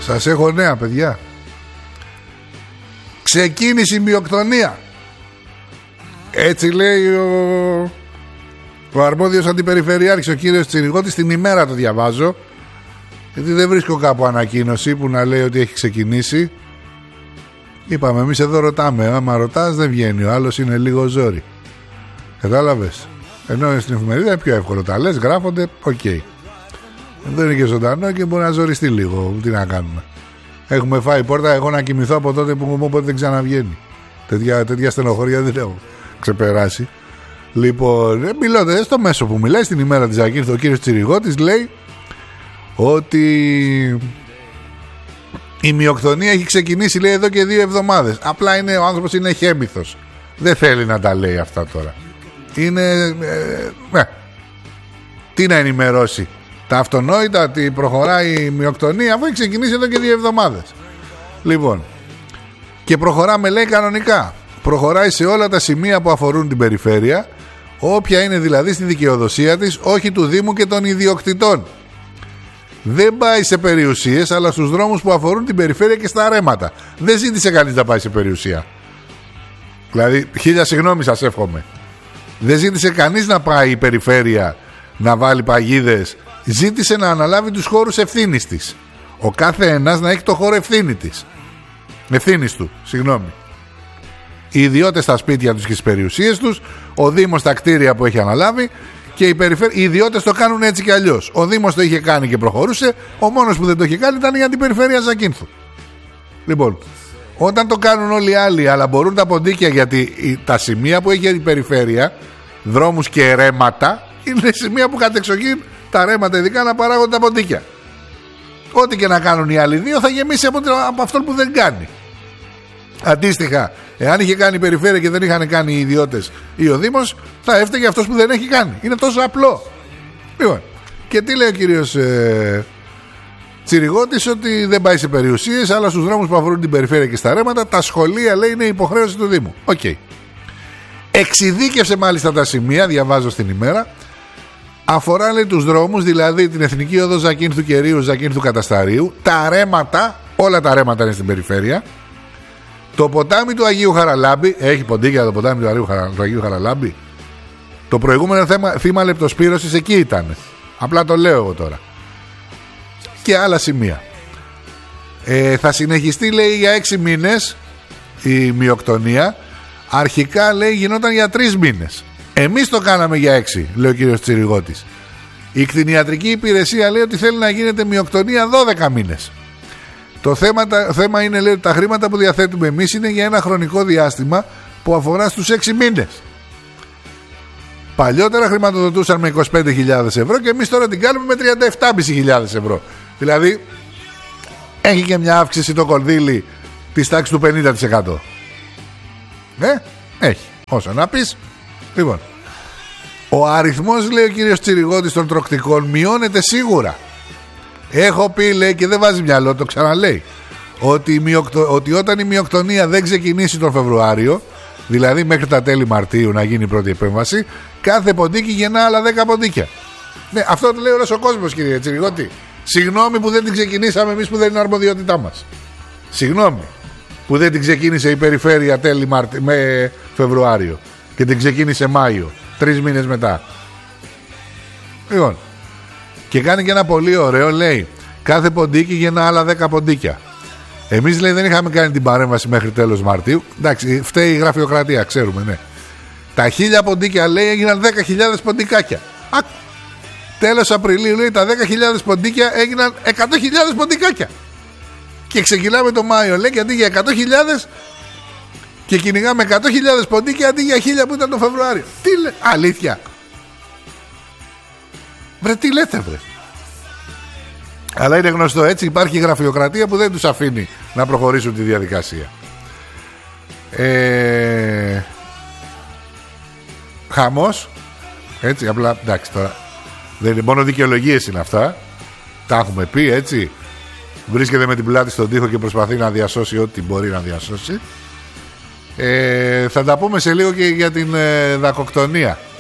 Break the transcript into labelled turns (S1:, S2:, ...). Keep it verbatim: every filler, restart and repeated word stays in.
S1: Σας έχω νέα, παιδιά. Ξεκίνησε η μειοκτονία. Έτσι λέει ο, ο αρμόδιος αντιπεριφερειάρχης, ο κύριος Τσιριγώτης. Την ημέρα το διαβάζω, γιατί δεν βρίσκω κάπου ανακοίνωση που να λέει ότι έχει ξεκινήσει. Είπαμε, εμείς εδώ ρωτάμε. Άμα ρωτάς δεν βγαίνει, ο άλλος είναι λίγο ζόρι. Κατάλαβες? Ενώ στην εφημερίδα είναι πιο εύκολο. Τα λες, γράφονται, οκ. Okay. Δεν είναι και ζωντανό και μπορεί να ζοριστεί λίγο. Τι να κάνουμε. Έχουμε φάει πόρτα. Εγώ να κοιμηθώ από τότε που μου είπε ότι δεν ξαναβγαίνει. Τέτοια, τέτοια στενοχώρια δεν έχω ξεπεράσει. Λοιπόν, μιλώντα στο μέσο που μιλάει στην ημέρα της Ζακίνθου, ο κύριος Τσιριγώτης λέει ότι η μειοκτονία έχει ξεκινήσει, λέει, εδώ και δύο εβδομάδες. Απλά είναι, ο άνθρωπος είναι χέμηθος. Δεν θέλει να τα λέει αυτά τώρα. Είναι ε, ε, τι να ενημερώσει τα αυτονόητα ότι προχωράει η μειοκτονία, αφού έχει ξεκινήσει εδώ και δύο εβδομάδες. Λοιπόν, και προχωράμε, λέει, κανονικά. Προχωράει σε όλα τα σημεία που αφορούν την περιφέρεια, όποια είναι δηλαδή στη δικαιοδοσία της, όχι του Δήμου και των ιδιοκτητών. Δεν πάει σε περιουσίες, αλλά στους δρόμους που αφορούν την περιφέρεια και στα ρέματα. Δεν ζήτησε κανείς να πάει σε περιουσία. Δηλαδή, χίλια συγγνώμη σας εύχομαι. Δεν ζήτησε κανείς να πάει η περιφέρεια να βάλει παγίδες. Ζήτησε να αναλάβει τους χώρους ευθύνης της. Ο κάθε ένας να έχει το χώρο ευθύνη της. Ευθύνης του, συγγνώμη. Οι ιδιώτες στα σπίτια τους και στις περιουσίες τους, ο Δήμος στα κτίρια που έχει αναλάβει και οι, περιφέρ... οι ιδιώτες το κάνουν έτσι κι αλλιώς. Ο Δήμος το είχε κάνει και προχωρούσε. Ο μόνος που δεν το είχε κάνει ήταν η αντιπεριφέρεια Ζακίνθου. Λοιπόν, όταν το κάνουν όλοι οι άλλοι, αλλά μπορούν τα ποντίκια, γιατί τα σημεία που έχει η περιφέρεια, δρόμους και ρέματα, είναι σημεία που κατεξοχήν τα ρέματα ειδικά να παράγουν τα ποντίκια. Ό,τι και να κάνουν οι άλλοι δύο θα γεμίσει από, από αυτόν που δεν κάνει. Αντίστοιχα, εάν είχε κάνει η περιφέρεια και δεν είχαν κάνει οι ιδιώτες ή ο Δήμος, θα έφταιγε αυτός που δεν έχει κάνει. Είναι τόσο απλό. Λοιπόν, και τι λέει ο κύριος ε, Τσιριγώτης? Ότι δεν πάει σε περιουσίες, αλλά στους δρόμους που αφορούν την περιφέρεια και στα ρέματα, τα σχολεία, λέει, είναι υποχρέωση του Δήμου. Οκ. Okay. Εξειδίκευσε μάλιστα τα σημεία, διαβάζω στην ημέρα. Αφορά, λέει, τους δρόμους, δηλαδή την Εθνική Οδό Ζακίνθου Κερίου, Ζακίνθου Κατασταρίου, τα ρέματα, όλα τα ρέματα είναι στην περιφέρεια. Το ποτάμι του Αγίου Χαραλάμπη, έχει ποντίκια το ποτάμι του Αγίου, Χαρα... του Αγίου Χαραλάμπη. Το προηγούμενο θέμα, θύμα λεπτοσπύρωσης εκεί ήταν. Απλά το λέω εγώ τώρα. Και άλλα σημεία. Ε, θα συνεχιστεί, λέει, για έξι μήνες η μειοκτονία. Αρχικά, λέει, γινόταν για τρεις μήνες. Εμείς το κάναμε για έξι, λέει ο κύριος Τσιριγώτης. Η κτηνιατρική υπηρεσία λέει ότι θέλει να γίνεται μειοκτονία δώδεκα μήνες. Το θέμα, τα, θέμα είναι, λέει, ότι τα χρήματα που διαθέτουμε εμείς είναι για ένα χρονικό διάστημα που αφορά στους έξι μήνες. Παλιότερα χρηματοδοτούσαν με είκοσι πέντε χιλιάδες ευρώ και εμείς τώρα την κάνουμε με τριάντα επτά χιλιάδες πεντακόσιες ευρώ. Δηλαδή έχει και μια αύξηση το κονδύλι της τάξης του πενήντα τοις εκατό. Ε, έχει. Όσο να πεις. Λοιπόν, ο αριθμός, λέει ο κύριος Τσιριγώτης, των τροκτικών μειώνεται σίγουρα. Έχω πει, λέει, και δεν βάζει μυαλό, το ξαναλέει, ότι, η μειοκτο... ότι όταν η μειοκτονία δεν ξεκινήσει τον Φεβρουάριο, δηλαδή μέχρι τα τέλη Μαρτίου να γίνει η πρώτη επέμβαση, κάθε ποντίκι γεννά άλλα δέκα ποντίκια. Ναι, αυτό το λέει όλος ο κόσμος, κύριε Τσιριγώτη. Συγγνώμη που δεν την ξεκινήσαμε εμείς, που δεν είναι αρμοδιότητά μας. Συγγνώμη που δεν την ξεκίνησε η περιφέρεια τέλη Μαρτι... με Φεβρουάριο και την ξεκίνησε Μάιο, τρεις μήνες μετά. Λοιπόν, και κάνει και ένα πολύ ωραίο, λέει, κάθε ποντίκι γεννά άλλα δέκα ποντίκια. Εμείς, λέει, δεν είχαμε κάνει την παρέμβαση μέχρι τέλος Μαρτίου. Εντάξει, φταίει η γραφειοκρατία, ξέρουμε, ναι. Τα χίλια ποντίκια, λέει, έγιναν δέκα χιλιάδες ποντικάκια. Α, τέλος Απριλίου, λέει, τα δέκα χιλιάδες ποντίκια έγιναν εκατό χιλιάδες ποντικάκια. Και ξεκινάμε το Μάιο, λέει, και αντί για εκατό χιλιάδες και κυνηγάμε εκατό χιλιάδες ποντίκια αντί για χίλια που ήταν το Φεβρουάριο. Τι λέει, αλήθεια? Βρε, τι λέτε, βρε? Αλλά είναι γνωστό, έτσι υπάρχει γραφειοκρατία που δεν τους αφήνει να προχωρήσουν τη διαδικασία. Ε... Χαμός. Έτσι, απλά, εντάξει, τώρα δεν είναι μόνο δικαιολογίες είναι αυτά. Τα έχουμε πει, έτσι. Βρίσκεται με την πλάτη στον τοίχο και προσπαθεί να διασώσει ό,τι μπορεί να διασώσει. ε, Θα τα πούμε σε λίγο και για την ε, δακοκτονία.